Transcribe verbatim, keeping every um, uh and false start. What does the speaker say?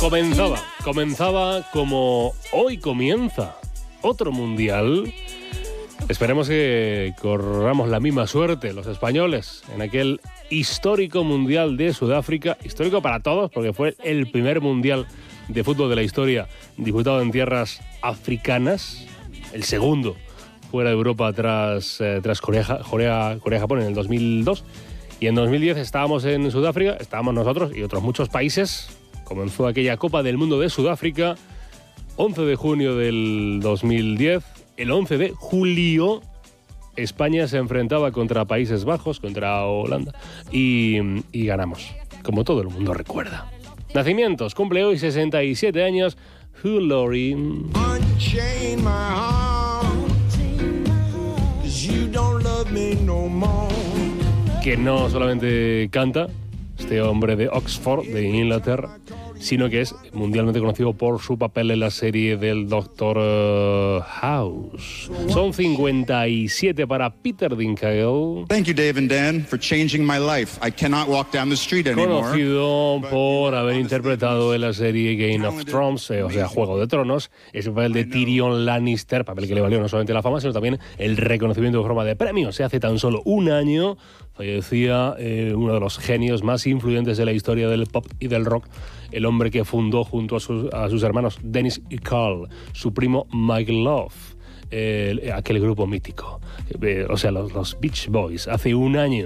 Comenzaba, comenzaba como hoy comienza otro mundial. Esperemos que corramos la misma suerte los españoles en aquel histórico mundial de Sudáfrica, histórico para todos porque fue el primer mundial de fútbol de la historia disputado en tierras africanas, el segundo fuera de Europa tras, eh, tras Corea, Corea, Corea-Japón en el dos mil dos, y en dos mil diez estábamos en Sudáfrica, estábamos nosotros y otros muchos países. Comenzó aquella Copa del Mundo de Sudáfrica, once de junio del dos mil diez. El once de julio, España se enfrentaba contra Países Bajos, contra Holanda, y, y ganamos, como todo el mundo recuerda. Nacimientos, cumple hoy sesenta y siete años, Hugh Laurie. Que no solamente canta, este hombre de Oxford, de Inglaterra, sino que es mundialmente conocido por su papel en la serie del Doctor uh, House. Son cincuenta y siete para Peter Dinklage. Thank you, Dave and Dan, for changing my life. I cannot walk down the street anymore. Conocido por haber interpretado en la serie Game of Thrones, eh, o sea, Juego de Tronos, ese papel de Tyrion Lannister, papel que le valió no solamente la fama, sino también el reconocimiento de forma de premio. Se hace tan solo un año fallecía eh, uno de los genios más influyentes de la historia del pop y del rock, el hombre que fundó junto a sus, a sus hermanos Dennis y Carl, su primo Mike Love, eh, aquel grupo mítico, eh, o sea, los, los Beach Boys, hace un año.